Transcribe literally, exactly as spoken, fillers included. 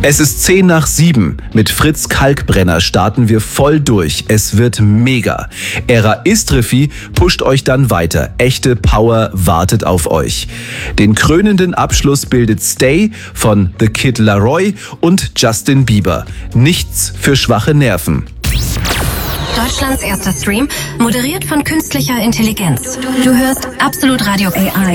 Es ist zehn nach sieben. Mit Fritz Kalkbrenner starten wir voll durch. Es wird mega. Ära Istrefi pusht euch dann weiter. Echte Power wartet auf euch. Den krönenden Abschluss bildet Stay von The Kid Laroi und Justin Bieber. Nichts für schwache Nerven. Deutschlands erster Stream, moderiert von künstlicher Intelligenz. Du hörst Absolut Radio A I.